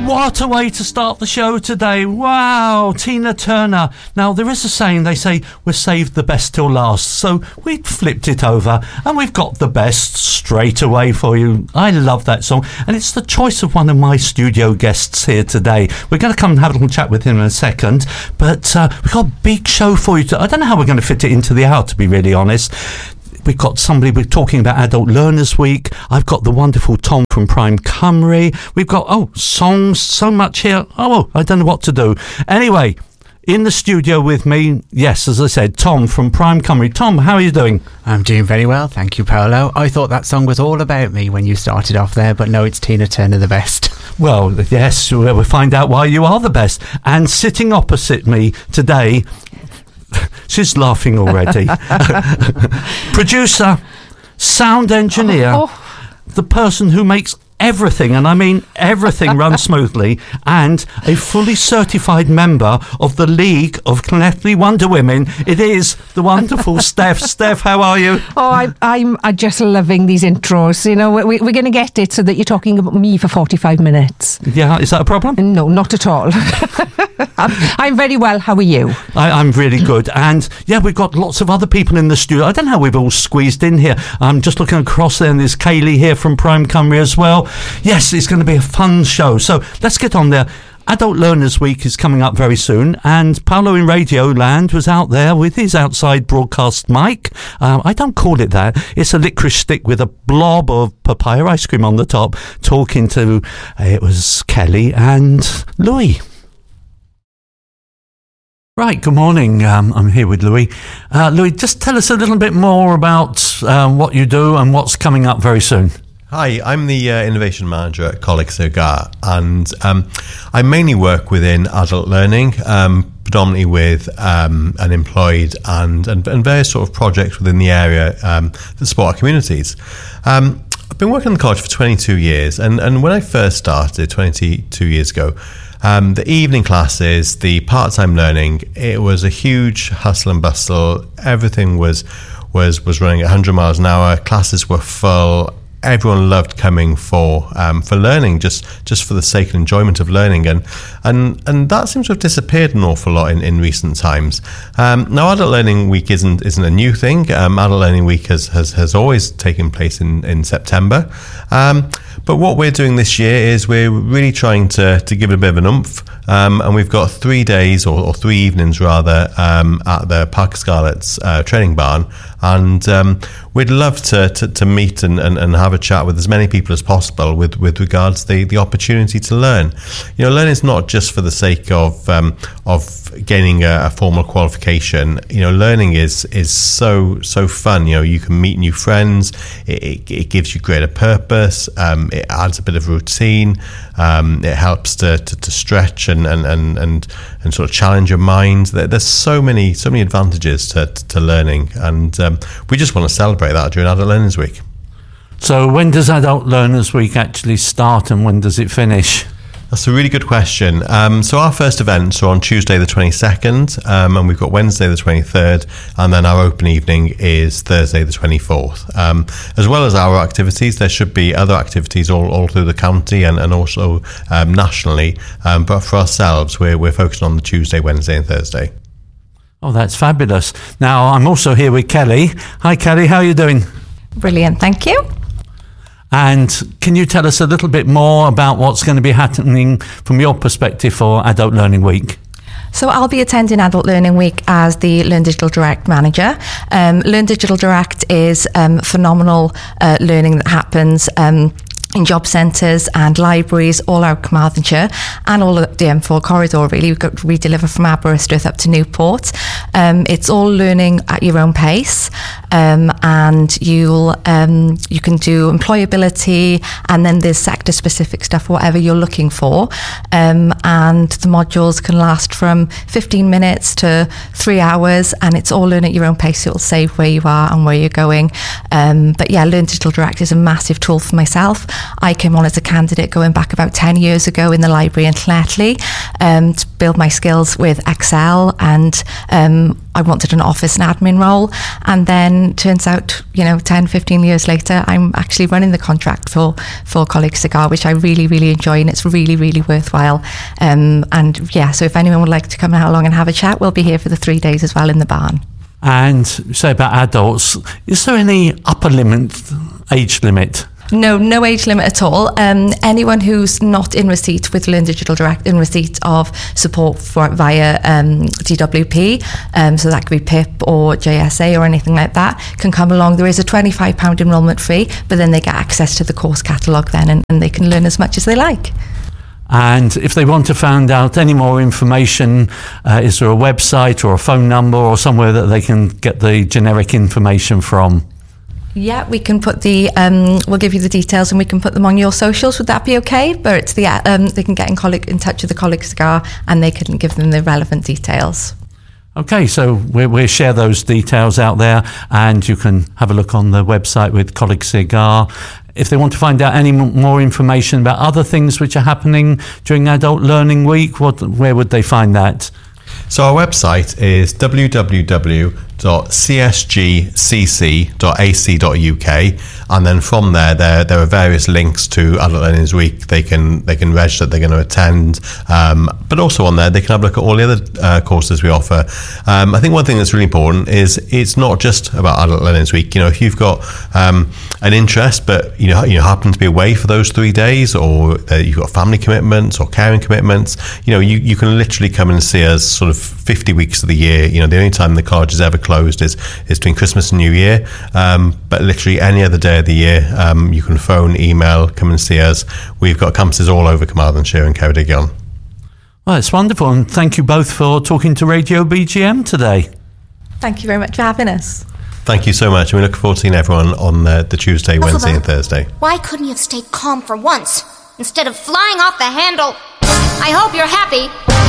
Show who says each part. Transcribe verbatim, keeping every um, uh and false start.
Speaker 1: What a way to start the show today. Wow, Tina Turner. Now, there is a saying, they say, we're saved the best till last. So we flipped it over and we've got the best straight away for you. I love that song. And it's the choice of one of my studio guests here today. We're going to come and have a little chat with him in a second. But uh, we've got a big show for you. To, I don't know how we're going to fit it into the hour, to be really honest. We've got somebody, we're talking about Adult Learners Week. I've got the wonderful Tom from Prime Cymru. We've got, oh, songs, so much here. Oh, I don't know what to do. Anyway, in the studio with me, yes, as I said, Tom from Prime Cymru. Tom, how are you doing?
Speaker 2: I'm doing very well, thank you, Paolo. I thought that song was all about me when you started off there, but no, it's Tina Turner the best.
Speaker 1: Well, yes, we'll find out why you are the best. And sitting opposite me today... She's laughing already. Producer, sound engineer, oh, oh. the person who makes everything, and I mean everything, run smoothly, and a fully certified member of the League of Connectly Wonder Women. It is the wonderful Steph. Steph, how are you?
Speaker 3: Oh, I, I'm I'm just loving these intros. You know, we, we're going to get it so that you're talking about me for forty-five minutes.
Speaker 1: Yeah, is that a problem?
Speaker 3: No, not at all. I'm, I'm very well. How are you?
Speaker 1: I, I'm really good. And yeah, we've got lots of other people in the studio. I don't know how we've all squeezed in here. I'm just looking across there, and there's Kaylee here from Prime Cymru as well. Yes, it's going to be a fun show. So let's get on there. Adult Learners Week is coming up very soon, and Paolo in Radio Land was out there with his outside broadcast mic. Um, I don't call it that. It's a licorice stick with a blob of papaya ice cream on the top, talking to, uh, it was Kelly and Louis. Right, good morning. Um, I'm here with Louis. Uh, Louis, just tell us a little bit more about um, what you do and what's coming up very soon.
Speaker 4: Hi, I'm the uh, Innovation Manager at Coleg Cigar, and um, I mainly work within adult learning, um, predominantly with um, unemployed and, and, and various sort of projects within the area um, that support our communities. Um, I've been working in the college for twenty-two years, and, and when I first started twenty-two years ago, Um, the evening classes, the part-time learning, it was a huge hustle and bustle. Everything was was was running at one hundred miles an hour. Classes were full. Everyone loved coming for um, for learning, just just for the sake and enjoyment of learning, and and and that seems to have disappeared an awful lot in, in recent times. Um, now, Adult Learning Week isn't isn't a new thing. Um, Adult Learning Week has has, has always taken place in in September. Um, But what we're doing this year is we're really trying to, to give it a bit of an oomph. Um, and we've got three days, or, or three evenings rather, um, at the Parc Scarlett's uh, training barn. And um, we'd love to, to, to meet and, and, and have a chat with as many people as possible with, with regards to the, the opportunity to learn. You know, learning is not just for the sake of um, of gaining a, a formal qualification. You know, learning is is so so fun. You know, you can meet new friends. It, it, it gives you greater purpose. Um, it adds a bit of routine. Um, it helps to, to, to stretch and, and, and, and, and sort of challenge your mind. There, there's so many so many advantages to, to learning, and um, we just want to celebrate that during Adult Learners Week.
Speaker 1: So when does Adult Learners Week actually start, and when does it finish?
Speaker 4: That's a really good question. Um, so our first events are on Tuesday the twenty-second, um, and we've got Wednesday the twenty-third, and then our open evening is Thursday the twenty-fourth. Um, as well as our activities, there should be other activities all, all through the county and, and also um, nationally. Um, but for ourselves, we're, we're focused on the Tuesday, Wednesday and Thursday.
Speaker 1: Oh, that's fabulous. Now, I'm also here with Kelly. Hi, Kelly. How are you doing?
Speaker 5: Brilliant. Thank you.
Speaker 1: And can you tell us a little bit more about what's going to be happening from your perspective for Adult Learning Week?
Speaker 5: So I'll be attending Adult Learning Week as the Learn Digital Direct manager. Um, Learn Digital Direct is um, phenomenal uh, learning that happens um, in job centres and libraries all over Carmarthenshire and all of the M four corridor, really. We've got, we deliver from Aberystwyth up to Newport. Um, it's all learning at your own pace, um, and you'll um, you can do employability, and then there's sector specific stuff, whatever you're looking for, um, and the modules can last from fifteen minutes to three hours, and it's all learn at your own pace. It'll save where you are and where you're going. Um, but yeah, Learn Digital Direct is a massive tool for myself. I came on as a candidate going back about ten years ago in the library in Llanelli um, to build my skills with Excel and um, I wanted an office and admin role, and then turns out, you know, ten, fifteen years later, I'm actually running the contract for, for Coleg Cigar, which I really, really enjoy, and it's really, really worthwhile. Um, and yeah, so if anyone would like to come along and have a chat, we'll be here for the three days as well in the barn.
Speaker 1: And say about adults, is there any upper limit, age limit?
Speaker 5: No, no age limit at all. Um, anyone who's not in receipt with Learn Digital Direct, in receipt of support for via um, D W P, um, so that could be P I P or J S A or anything like that, can come along. There is a twenty-five pounds enrolment fee, but then they get access to the course catalogue then, and, and they can learn as much as they like.
Speaker 1: And if they want to find out any more information, uh, is there a website or a phone number or somewhere that they can get the generic information from?
Speaker 5: Yeah, we can put the, um, we'll give you the details and we can put them on your socials. Would that be okay? But it's the, um, they can get in, Coleg, in touch with the Coleg Cigar, and they can give them the relevant details.
Speaker 1: Okay, so we'll, we'll share those details out there, and you can have a look on the website with Coleg Cigar. If they want to find out any more information about other things which are happening during Adult Learning Week, what, where would they find that?
Speaker 4: So our website is w w w dot c s g c c dot a c dot u k, and then from there, there there are various links to Adult Learning Week. They can they can register that they're going to attend, um, but also on there they can have a look at all the other uh, courses we offer. Um, I think one thing that's really important is it's not just about Adult Learning Week. You know, if you've got um, an interest, but you know you happen to be away for those three days, or uh, you've got family commitments or caring commitments, you know, you, you can literally come and see us sort of fifty weeks of the year. You know, the only time the college is ever closed is, is between Christmas and New Year, um, but literally any other day of the year, um, you can phone, email, come and see us. We've got campuses all over Carmarthenshire and Ceredigion.
Speaker 1: Well, it's wonderful, and thank you both for talking to Radio B G M today.
Speaker 5: Thank you very much for having us.
Speaker 4: Thank you so much, and we look forward to seeing everyone on the, the Tuesday, Wednesday and Thursday.
Speaker 6: Why couldn't you have stayed calm for once instead of flying off the handle? I hope you're happy.